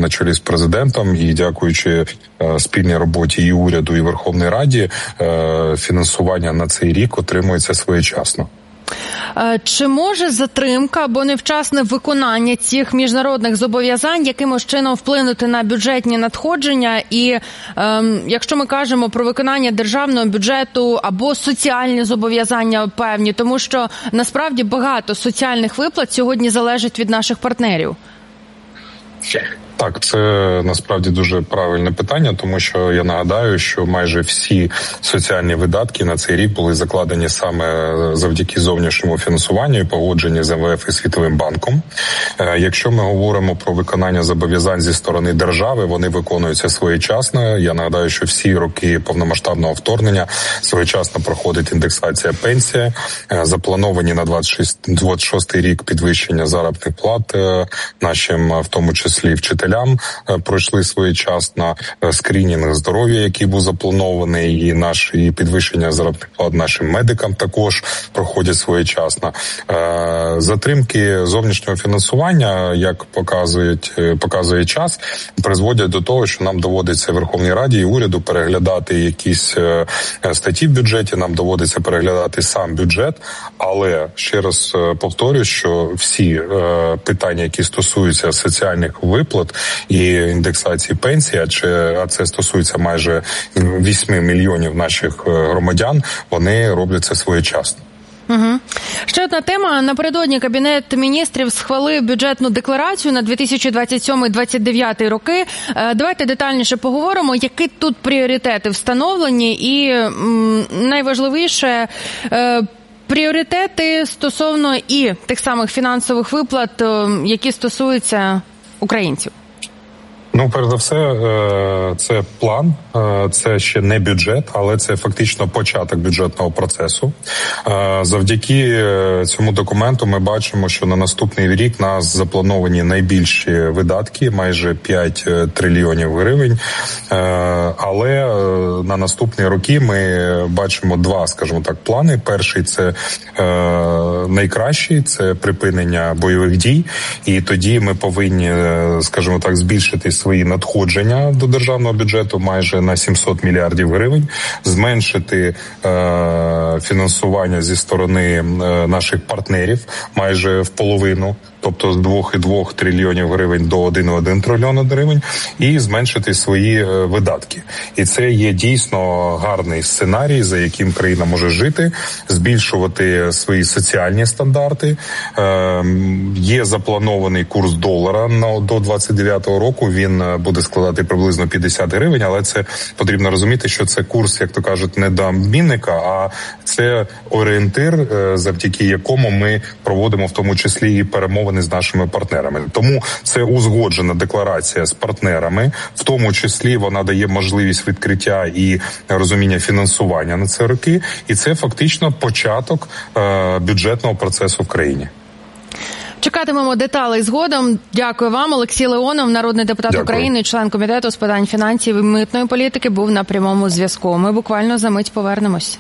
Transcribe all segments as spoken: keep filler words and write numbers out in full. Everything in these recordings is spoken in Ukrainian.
на чолі з президентом і дякуючи спільній роботі і уряду, і Верховної Раді, фінансування на цей рік отримується своєчасно. Чи може затримка або невчасне виконання цих міжнародних зобов'язань якимось чином вплинути на бюджетні надходження? І ем, якщо ми кажемо про виконання державного бюджету або соціальні зобов'язання певні, тому що насправді багато соціальних виплат сьогодні залежить від наших партнерів? Так, це насправді дуже правильне питання, тому що я нагадаю, що майже всі соціальні видатки на цей рік були закладені саме завдяки зовнішньому фінансуванню і погодженні з ем ве еф і Світовим банком. Якщо ми говоримо про виконання зобов'язань зі сторони держави, вони виконуються своєчасно. Я нагадаю, що всі роки повномасштабного вторгнення своєчасно проходить індексація пенсії. Заплановані на двадцять шостий рік підвищення заробітних плат нашим, в тому числі вчителям, пройшли своєчасно скринінг здоров'я, який був запланований, і наш і підвищення заробітних плат нашим медикам також проходять своєчасно. Затримки зовнішнього фінансування, як показують, показує час, призводять до того, що нам доводиться Верховній Раді і уряду переглядати якісь статті в бюджеті, нам доводиться переглядати сам бюджет, але ще раз повторюю, що всі питання, які стосуються соціальних виплат і індексації пенсій, а це стосується майже вісім мільйонів наших громадян, вони роблять це своєчасно. Угу. Ще одна тема. Напередодні Кабінет міністрів схвалив бюджетну декларацію на дві тисячі двадцять сьомий - двадцять дев'ятий роки. Давайте детальніше поговоримо, які тут пріоритети встановлені і м, найважливіше е, пріоритети стосовно і тих самих фінансових виплат, які стосуються українців. Ну, перш за все, це план, це ще не бюджет, але це фактично початок бюджетного процесу. Завдяки цьому документу ми бачимо, що на наступний рік у нас заплановані найбільші видатки, майже п'ять трильйонів гривень. Але на наступні роки ми бачимо два, скажімо так, плани. Перший – це найкращий, це припинення бойових дій. І тоді ми повинні, скажімо так, збільшити свої надходження до державного бюджету майже на сімсот мільярдів гривень, зменшити е, фінансування зі сторони е, наших партнерів майже в половину, тобто з двох цілих двох десятих трильйонів гривень до один цілих один трильйона гривень, і зменшити свої е, видатки. І це є дійсно гарний сценарій, за яким країна може жити, збільшувати свої соціальні стандарти. Е, є запланований курс долара на, до двадцять дев'ятого року, він буде складати приблизно п'ятдесят гривень, але це потрібно розуміти, що це курс, як то кажуть, не до обмінника, а це орієнтир, завдяки якому ми проводимо в тому числі і перемовини з нашими партнерами. Тому це узгоджена декларація з партнерами, в тому числі вона дає можливість відкриття і розуміння фінансування на ці роки, і це фактично початок е, бюджетного процесу в країні. Чекатимемо деталей згодом. Дякую вам. Олексій Леонов, народний депутат Дякую. України, член комітету з питань фінансів і митної політики, був на прямому зв'язку. Ми буквально за мить повернемось.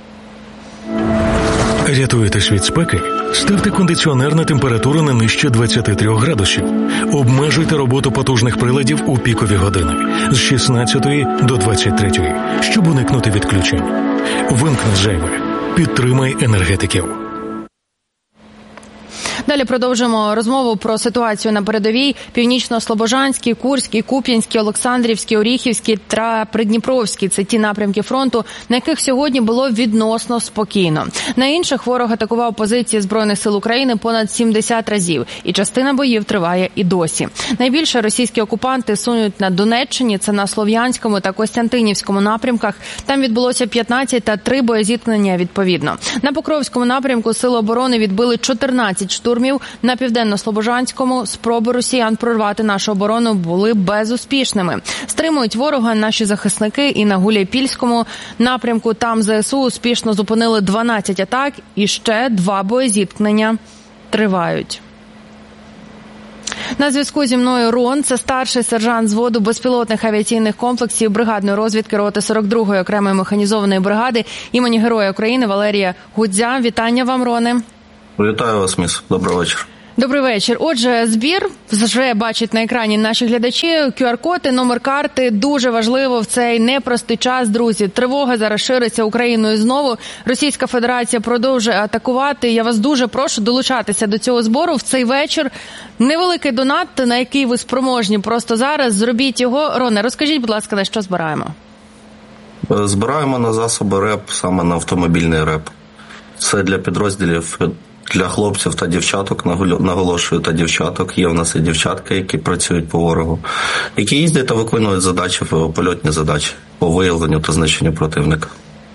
Рятуєтесь від спеки? Ставте кондиціонер на температуру не нижче двадцяти трьох градусів. Обмежуйте роботу потужних приладів у пікові години з шістнадцятої до двадцять третьої, щоб уникнути відключень. Вимкни зайве. Підтримай енергетиків. Далі продовжимо розмову про ситуацію на передовій. Північно-Слобожанський, Курський, Куп'янський, Олександрівський, Оріхівський та Придніпровський – це ті напрямки фронту, на яких сьогодні було відносно спокійно. На інших ворог атакував позиції Збройних сил України понад сімдесят разів, і частина боїв триває і досі. Найбільше російські окупанти сунуть на Донеччині, це на Слов'янському та Костянтинівському напрямках. Там відбулося п'ятнадцять та три боєзіткнення відповідно. На Покровському напрямку Сили оборони відбили чотирнадцять штурмів. На Південно-Слобожанському спроби росіян прорвати нашу оборону були безуспішними. Стримують ворога наші захисники і на Гуляйпільському напрямку. Там зеес у успішно зупинили дванадцять атак і ще два боєзіткнення тривають. На зв'язку зі мною Рон, це старший сержант взводу безпілотних авіаційних комплексів бригадної розвідки роти сорок другої окремої механізованої бригади імені Героя України Валерія Гудзя. Вітання вам, Роне. Вітаю вас, міс. Добрий вечір. Добрий вечір. Отже, збір вже бачать на екрані наші глядачі. ку ар-код і номер карти дуже важливо в цей непростий час, друзі. Тривога зараз шириться Україною знову. Російська Федерація продовжує атакувати. Я вас дуже прошу долучатися до цього збору в цей вечір. Невеликий донат, на який ви спроможні просто зараз. Зробіть його. Роне, розкажіть, будь ласка, на що збираємо? Збираємо на засоби РЕП, саме на автомобільний РЕП. Це для підрозділів, для хлопців та дівчаток, наголошую, та дівчаток. Є в нас і дівчатки, які працюють по ворогу, які їздять та виконують задачі, польотні задачі по виявленню та знищенню противника.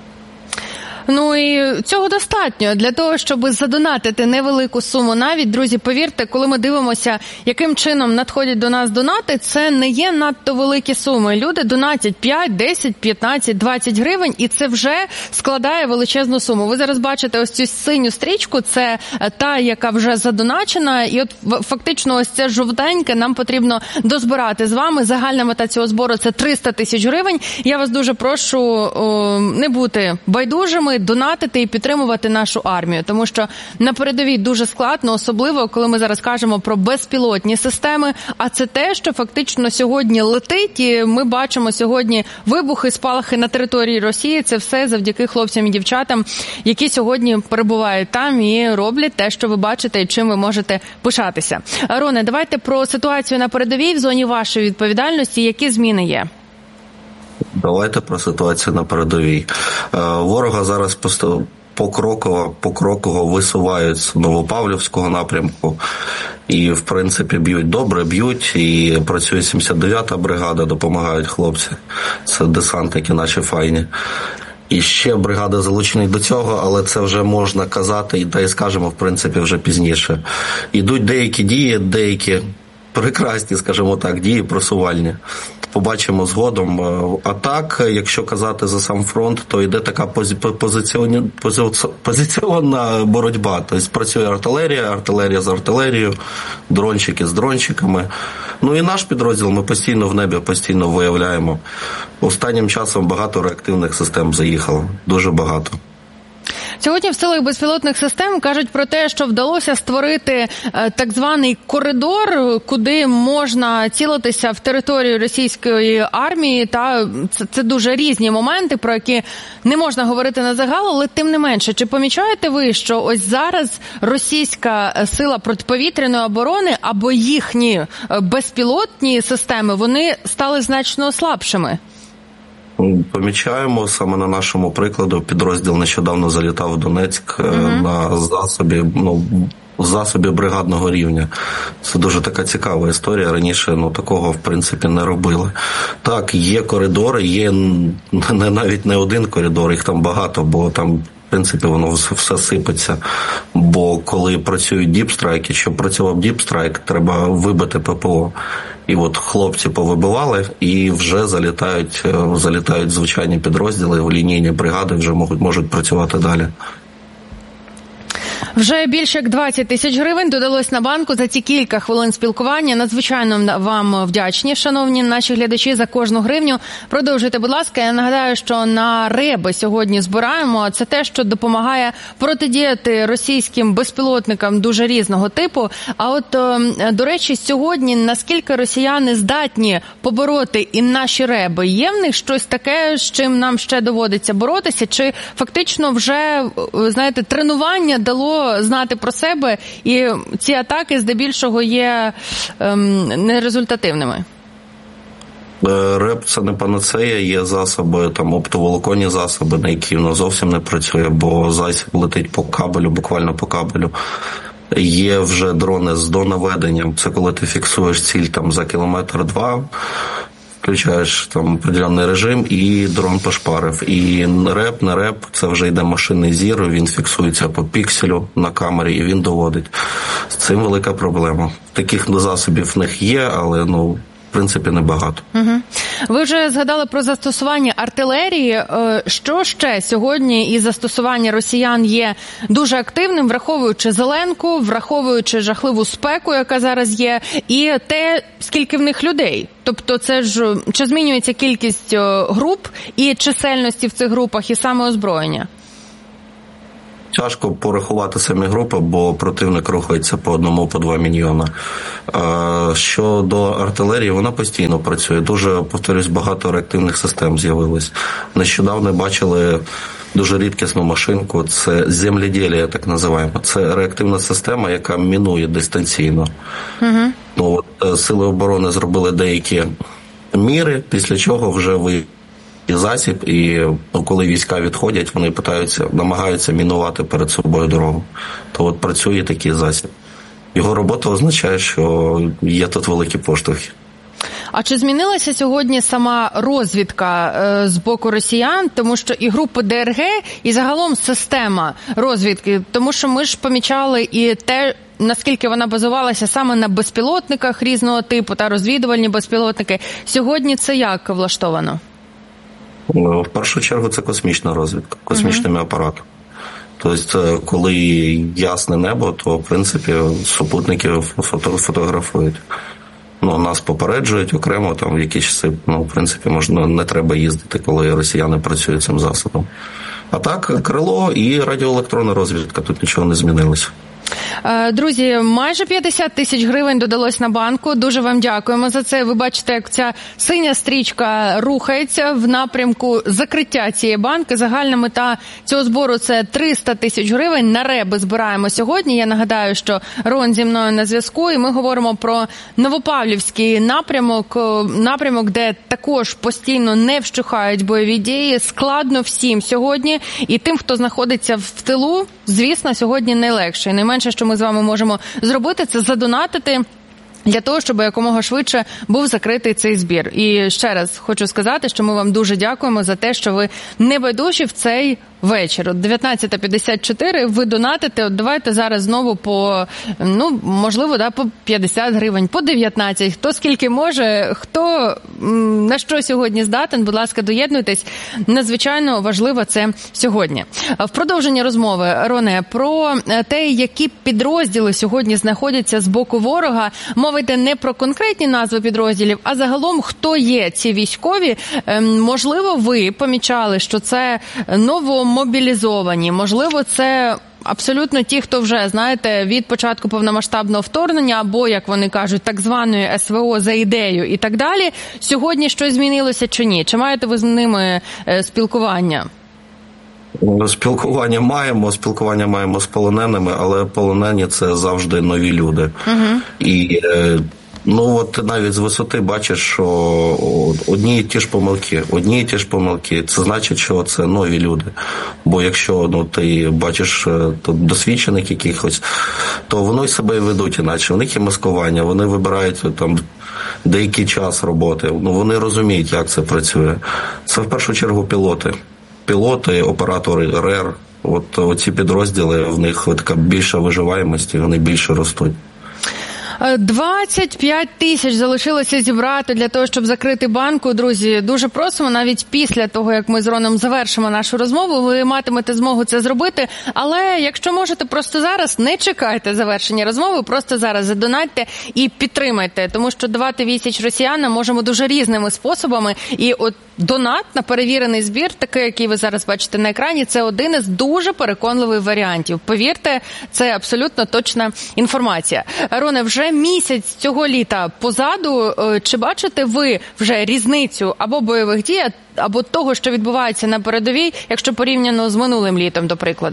Ну і цього достатньо для того, щоб задонатити невелику суму. Навіть, друзі, повірте, коли ми дивимося, яким чином надходять до нас донати, це не є надто великі суми. Люди донатять п'ять, десять, п'ятнадцять, двадцять гривень, і це вже складає величезну суму. Ви зараз бачите ось цю синю стрічку, це та, яка вже задоначена, і от фактично ось це жовтеньке нам потрібно дозбирати з вами. Загальна мета цього збору – це триста тисяч гривень. Я вас дуже прошу о, не бути байдужими, донатити і підтримувати нашу армію, тому що на передовій дуже складно, особливо коли ми зараз кажемо про безпілотні системи, а це те, що фактично сьогодні летить, і ми бачимо сьогодні вибухи, спалахи на території Росії, це все завдяки хлопцям і дівчатам, які сьогодні перебувають там і роблять те, що ви бачите і чим ви можете пишатися. Роне, давайте про ситуацію на передовій в зоні вашої відповідальності, які зміни є? Давайте про ситуацію на передовій. Ворога зараз просто покроково, покроково висувають з Новопавлівського напрямку. І, в принципі, б'ють добре, б'ють. І працює сімдесят дев'ята бригада, допомагають хлопці. Це десантники наші файні. І ще бригада залучена до цього, але це вже можна казати, та й скажемо, в принципі, вже пізніше. Ідуть деякі дії, деякі прекрасні, скажімо так, дії просувальні. Побачимо згодом. А так, якщо казати за сам фронт, то йде така позиціонна, позиціонна боротьба. Тобто працює артилерія, артилерія з артилерією, дрончики з дрончиками. Ну і наш підрозділ ми постійно в небі, постійно виявляємо. Останнім часом багато реактивних систем заїхало. Дуже багато. Сьогодні в силах безпілотних систем кажуть про те, що вдалося створити так званий коридор, куди можна цілитися в територію російської армії. Та це, це дуже різні моменти, про які не можна говорити на загал, але тим не менше. Чи помічаєте ви, що ось зараз російська сила протиповітряної оборони або їхні безпілотні системи, вони стали значно слабшими? Помічаємо, саме на нашому прикладу, підрозділ нещодавно залітав в Донецьк uh-huh. на засобі, ну, засобі бригадного рівня. Це дуже така цікава історія. Раніше, ну, такого, в принципі, не робили. Так, є коридори, є не, навіть не один коридор, їх там багато, бо там, в принципі, воно все сипеться. Бо коли працюють діпстрайки, щоб працював діпстрайк, треба вибити ППО. І от хлопці повибивали і вже залітають, залітають звичайні підрозділи, в лінійні бригади вже можуть, можуть працювати далі. Вже більше як двадцять тисяч гривень додалось на банку за ці кілька хвилин спілкування. Надзвичайно вам вдячні, шановні наші глядачі, за кожну гривню. Продовжуйте, будь ласка. Я нагадаю, що на реби сьогодні збираємо. Це те, що допомагає протидіяти російським безпілотникам дуже різного типу. А от, до речі, сьогодні наскільки росіяни здатні побороти і наші реби? Є в них щось таке, з чим нам ще доводиться боротися? Чи фактично вже, знаєте, тренування дало знати про себе, і ці атаки здебільшого є ем, нерезультативними? РЕП – це не панацея, є засоби, там оптоволоконні засоби, на які воно зовсім не працює, бо засіб летить по кабелю, буквально по кабелю. Є вже дрони з донаведенням, це коли ти фіксуєш ціль там за кілометр-два, включаєш там определенний режим і дрон пошпарив. І реп, не реп, це вже йде машинний зір, він фіксується по пікселю на камері і він доводить. З цим велика проблема. Таких засобів в них є, але, ну, в принципі, небагато. Угу. Ви вже згадали про застосування артилерії. Що ще сьогодні із застосування росіян є дуже активним, враховуючи зеленку, враховуючи жахливу спеку, яка зараз є, і те, скільки в них людей? Тобто це ж, чи змінюється кількість груп і чисельності в цих групах, і саме озброєння? Тяжко порахувати самі групи, бо противник рухається по одному, по два міньйона. Щодо артилерії, вона постійно працює. Дуже, повторюсь, багато реактивних систем з'явилось. Нещодавно бачили дуже рідкісну машинку, це земледілля, так називаємо. Це реактивна система, яка мінує дистанційно. Угу. Ну, от, Сили оборони зробили деякі міри, після чого вже ви і засіб, і ну, коли війська відходять, вони питаються, намагаються мінувати перед собою дорогу. То от працює такий засіб. Його робота означає, що є тут великі поштовхи. А чи змінилася сьогодні сама розвідка е, з боку росіян? Тому що і групи ДРГ, і загалом система розвідки. Тому що ми ж помічали і те, наскільки вона базувалася саме на безпілотниках різного типу та розвідувальні безпілотники. Сьогодні це як влаштовано? В першу чергу це космічна розвідка, космічними uh-huh. апаратами. Тобто, коли ясне небо, то, в принципі, супутники фото- фотографують. Ну, нас попереджують окремо, там, в які часи, ну, в принципі, можна, не треба їздити, коли росіяни працюють цим засобом. А так, крило і радіоелектронна розвідка, тут нічого не змінилося. Друзі, майже п'ятдесят тисяч гривень додалось на банку. Дуже вам дякуємо за це. Ви бачите, як ця синя стрічка рухається в напрямку закриття цієї банки. Загальна мета цього збору – це триста тисяч гривень. На реби збираємо сьогодні. Я нагадаю, що Рон зі мною на зв'язку, і ми говоримо про Новопавлівський напрямок, напрямок, де також постійно не вщухають бойові дії. Складно всім сьогодні. І тим, хто знаходиться в тилу, звісно, сьогодні найлегше. І найменше, що ми з вами можемо зробити, це задонатити для того, щоб якомога швидше був закритий цей збір. І ще раз хочу сказати, що ми вам дуже дякуємо за те, що ви небайдужі в цей вечір. От дев'ятнадцята п'ятдесят чотири ви донатите. От давайте зараз знову по, ну, можливо, да, по п'ятдесят гривень, по дев'ятнадцять. Хто скільки може, хто на що сьогодні здатен, будь ласка, доєднуйтесь. Надзвичайно важливо це сьогодні. В продовженні розмови, Роне, про те, які підрозділи сьогодні знаходяться з боку ворога. Мова йде не про конкретні назви підрозділів, а загалом, хто є ці військові. Можливо, ви помічали, що це новомобілізовані, можливо, це абсолютно ті, хто вже, знаєте, від початку повномасштабного вторгнення, або, як вони кажуть, так званої ес ве о за ідею і так далі. Сьогодні щось змінилося чи ні? Чи маєте ви з ними спілкування? Спілкування маємо, спілкування маємо з полоненими, але полонені – це завжди нові люди. Угу. І, ну, от навіть з висоти бачиш, що одні і ті ж помилки, одні і ті ж помилки, це значить, що це нові люди. Бо якщо, ну, ти бачиш тут досвідчених якихось, то вони себе і ведуть іначе. У них є маскування, вони вибирають там деякий час роботи, ну, вони розуміють, як це працює. Це в першу чергу пілоти. Пілоти, оператори РЕР, от оці підрозділи, в них така більша виживаємість, вони більше ростуть. двадцять п'ять тисяч залишилося зібрати для того, щоб закрити банку. Друзі, дуже просимо, навіть після того, як ми з Роном завершимо нашу розмову, ви матимете змогу це зробити. Але якщо можете, просто зараз не чекайте завершення розмови, просто зараз задонатьте і підтримайте. Тому що давати відсіч росіянам можемо дуже різними способами. І от донат на перевірений збір, такий, який ви зараз бачите на екрані, це один із дуже переконливих варіантів. Повірте, це абсолютно точна інформація. Роне, вже місяць цього літа позаду. Чи бачите ви вже різницю або бойових дій, або того, що відбувається на передовій, якщо порівняно з минулим літом, до прикладу?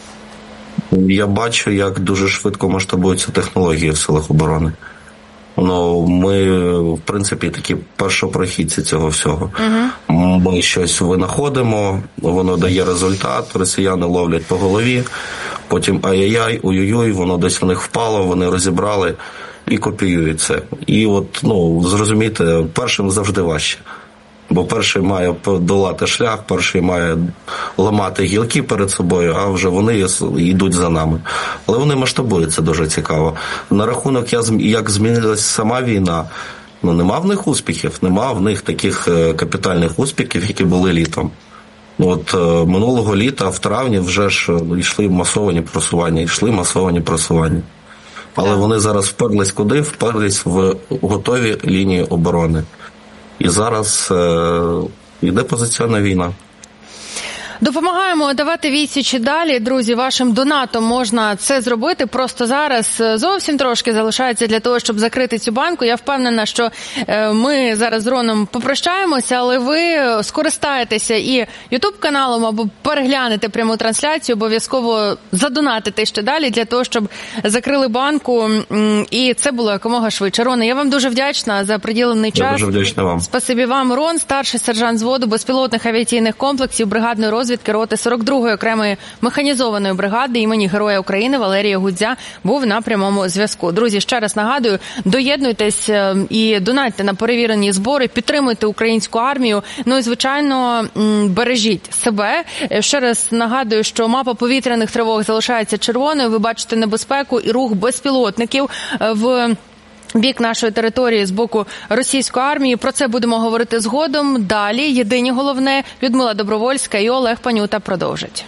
Я бачу, як дуже швидко масштабуються технології в силах оборони. Ну, ми, в принципі, такі першопрохідці цього всього. Uh-huh. Ми щось винаходимо, воно дає результат, росіяни ловлять по голові, потім ай-яй-яй, ой-ой-ой, воно десь в них впало, вони розібрали і копіюють це. І от, ну, зрозумійте, першим завжди важче. Бо перший має подолати шлях, перший має ламати гілки перед собою, а вже вони йдуть за нами. Але вони масштабуються дуже цікаво. На рахунок, як змінилася сама війна, ну, нема в них успіхів, нема в них таких капітальних успіхів, які були літом. От минулого літа, в травні, вже ж йшли масовані просування, йшли масовані просування. Але вони зараз вперлись куди? Вперлись в готові лінії оборони. І зараз е, йде позиційна війна. Допомагаємо давати відсіч далі. Друзі, вашим донатом можна це зробити. Просто зараз зовсім трошки залишається для того, щоб закрити цю банку. Я впевнена, що ми зараз з Роном попрощаємося, але ви скористаєтеся і ютуб-каналом або переглянете пряму трансляцію, обов'язково задонатите ще далі для того, щоб закрили банку і це було якомога швидше. Роне, я вам дуже вдячна за приділений час. Я дуже вдячна вам. Спасибі вам, Рон, старший сержант взводу безпілотних авіаційних комплексів бригадної розвідки роти сорок другої окремої механізованої бригади імені Героя України Валерія Гудзя був на прямому зв'язку. Друзі, ще раз нагадую, доєднуйтесь і донатьте на перевірені збори, підтримуйте українську армію, ну і, звичайно, бережіть себе. Ще раз нагадую, що мапа повітряних тривог залишається червоною, ви бачите небезпеку і рух безпілотників в бік нашої території з боку російської армії. Про це будемо говорити згодом. Далі єдині головне, Людмила Добровольська і Олег Панюта продовжать.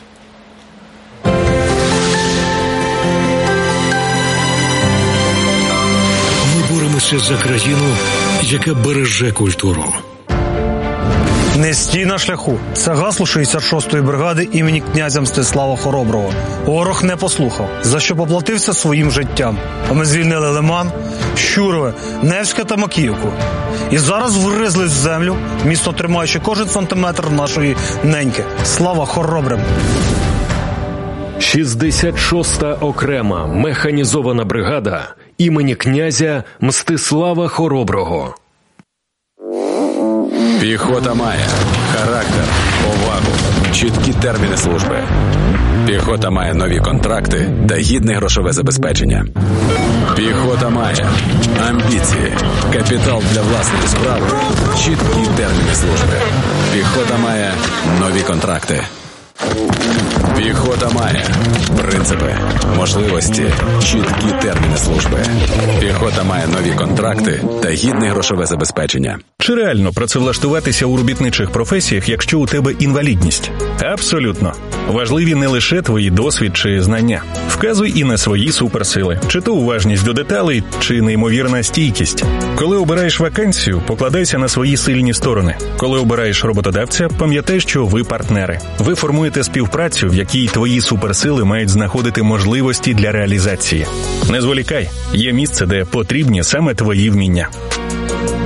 Ми боремося за країну, яка береже культуру. Не стій на шляху. Це гасло шістдесят шостої бригади імені князя Мстислава Хороброго. Ворог не послухав, за що поплатився своїм життям. А ми звільнили Лиман, Щурове, Невське та Макіївку. І зараз вгризлись в землю, міцно тримаючи кожен сантиметр нашої неньки. Слава хоробрим! шістдесят шоста окрема механізована бригада імені князя Мстислава Хороброго. Піхота має характер, повагу, чіткі терміни служби. Піхота має нові контракти та гідне грошове забезпечення. Піхота має амбіції, капітал для власної справи, чіткі терміни служби. Піхота має нові контракти. Піхота має принципи, можливості, чіткі терміни служби. Піхота має нові контракти та гідне грошове забезпечення. Чи реально працевлаштуватися у робітничих професіях, якщо у тебе інвалідність? Абсолютно. Важливі не лише твої досвід чи знання. Вказуй і на свої суперсили. Чи то уважність до деталей, чи неймовірна стійкість. Коли обираєш вакансію, покладайся на свої сильні сторони. Коли обираєш роботодавця, пам'ятай, що ви партнери. Ви формуєте співпрацю, в якій твої суперсили мають знаходити можливості для реалізації. Не зволікай. Є місце, де потрібні саме твої вміння.